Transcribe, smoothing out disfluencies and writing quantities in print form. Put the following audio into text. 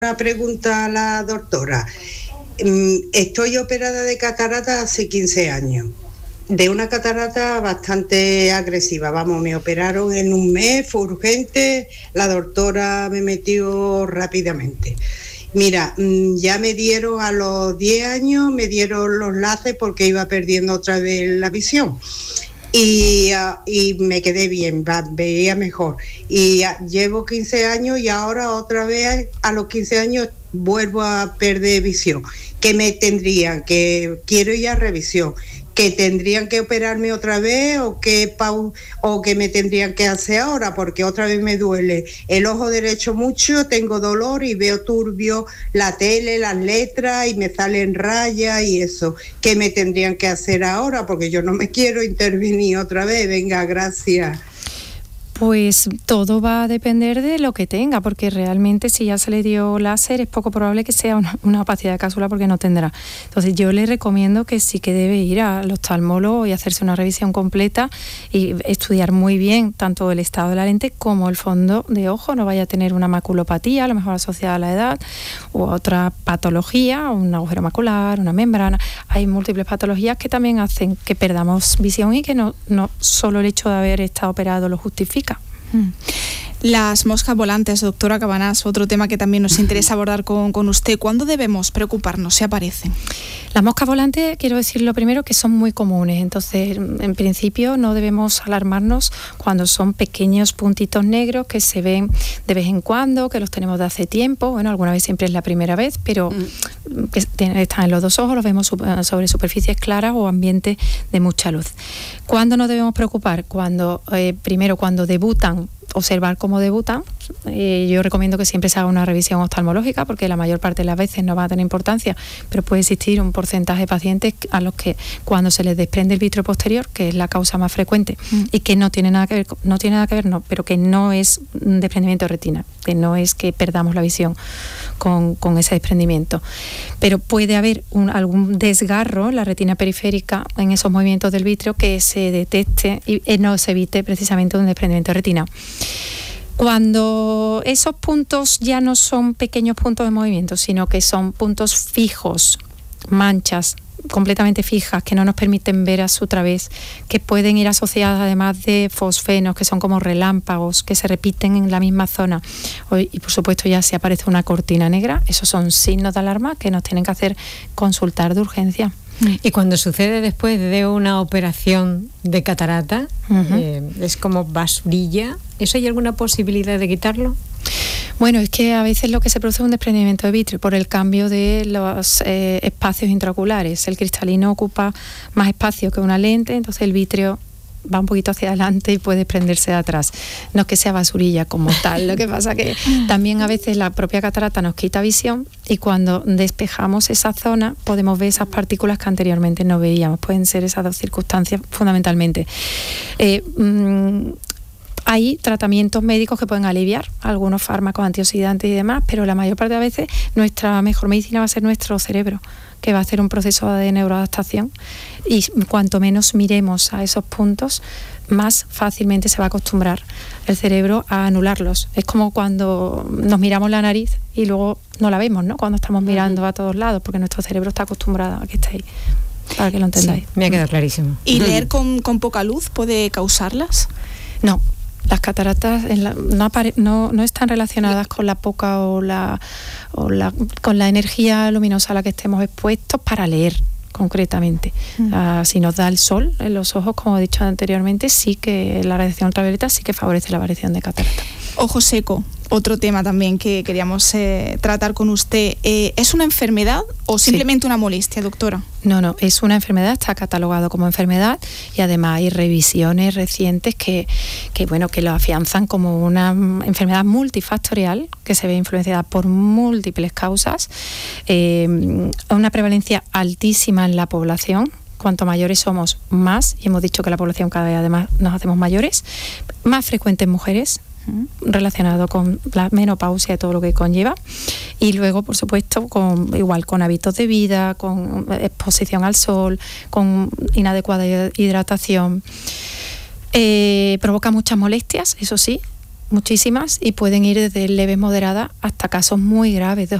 una pregunta a la doctora. Estoy operada de catarata hace 15 años. De una catarata bastante agresiva, vamos, me operaron en un mes, fue urgente, la doctora me metió rápidamente. Mira, ya me dieron a los 10 años, me dieron los láser porque iba perdiendo otra vez la visión. Y me quedé bien, veía mejor. Y llevo 15 años y ahora otra vez a los 15 años vuelvo a perder visión. ¿Qué me tendrían? Que quiero ir a revisión. ¿Que tendrían que operarme otra vez o que me tendrían que hacer ahora? Porque otra vez me duele el ojo derecho mucho, tengo dolor y veo turbio la tele, las letras y me salen rayas y eso. ¿Qué me tendrían que hacer ahora? Porque yo no me quiero intervenir otra vez. Venga, gracias. Pues todo va a depender de lo que tenga, porque realmente si ya se le dio láser es poco probable que sea una opacidad de cápsula porque no tendrá. Entonces yo le recomiendo que sí que debe ir al oftalmólogo y hacerse una revisión completa y estudiar muy bien tanto el estado de la lente como el fondo de ojo, no vaya a tener una maculopatía, a lo mejor asociada a la edad, u otra patología, un agujero macular, una membrana. Hay múltiples patologías que también hacen que perdamos visión y que no solo el hecho de haber estado operado lo justifica. Las moscas volantes, doctora Cabanás, otro tema que también nos interesa abordar con usted. ¿Cuándo debemos preocuparnos si aparecen? Las moscas volantes, quiero decir lo primero, que son muy comunes. Entonces, en principio, no debemos alarmarnos cuando son pequeños puntitos negros que se ven de vez en cuando, que los tenemos de hace tiempo. Bueno, alguna vez siempre es la primera vez, pero que están en los dos ojos, los vemos sobre superficies claras o ambientes de mucha luz. ¿Cuándo nos debemos preocupar? Primero, cuando debutan, observar cómo debutan. Yo recomiendo que siempre se haga una revisión oftalmológica porque la mayor parte de las veces no va a tener importancia, pero puede existir un porcentaje de pacientes a los que cuando se les desprende el vítreo posterior, que es la causa más frecuente y que no tiene nada que ver, pero que no es un desprendimiento de retina, que no es que perdamos la visión con ese desprendimiento. Pero puede haber algún desgarro en la retina periférica en esos movimientos del vítreo que se detecte y no se evite precisamente un desprendimiento de retina. Cuando esos puntos ya no son pequeños puntos de movimiento, sino que son puntos fijos, manchas completamente fijas que no nos permiten ver a su través, que pueden ir asociadas además de fosfenos, que son como relámpagos, que se repiten en la misma zona. Y por supuesto ya si aparece una cortina negra, esos son signos de alarma que nos tienen que hacer consultar de urgencia. Y cuando sucede después de una operación de catarata, es como basurilla, ¿eso hay alguna posibilidad de quitarlo? Bueno, es que a veces lo que se produce es un desprendimiento de vítreo por el cambio de los espacios intraoculares. El cristalino ocupa más espacio que una lente, entonces el vítreo va un poquito hacia adelante y puede prenderse de atrás. No es que sea basurilla como tal, lo que pasa que también a veces la propia catarata nos quita visión y cuando despejamos esa zona podemos ver esas partículas que anteriormente no veíamos. Pueden ser esas dos circunstancias fundamentalmente. Hay tratamientos médicos que pueden aliviar, algunos fármacos antioxidantes y demás, pero la mayor parte de las veces nuestra mejor medicina va a ser nuestro cerebro, que va a hacer un proceso de neuroadaptación y cuanto menos miremos a esos puntos, más fácilmente se va a acostumbrar el cerebro a anularlos. Es como cuando nos miramos la nariz y luego no la vemos, ¿no? Cuando estamos mirando a todos lados, porque nuestro cerebro está acostumbrado a que esté ahí, para que lo entendáis. Sí, me ha quedado clarísimo. ¿Y leer con poca luz puede causarlas? No. Las cataratas no están relacionadas con la poca con la energía luminosa a la que estemos expuestos para leer concretamente. Si nos da el sol en los ojos, como he dicho anteriormente, sí que la radiación ultravioleta sí que favorece la aparición de cataratas. Ojo seco, otro tema también que queríamos tratar con usted. ¿Es una enfermedad o simplemente una molestia, doctora? No, es una enfermedad, está catalogado como enfermedad y además hay revisiones recientes que lo afianzan como una enfermedad multifactorial que se ve influenciada por múltiples causas, una prevalencia altísima en la población. Cuanto mayores somos, más, y hemos dicho que la población cada vez además nos hacemos mayores, más frecuentes mujeres, relacionado con la menopausia y todo lo que conlleva, y luego por supuesto con hábitos de vida, con exposición al sol, con inadecuada hidratación. Provoca muchas molestias, eso sí, muchísimas, y pueden ir desde leves moderadas hasta casos muy graves de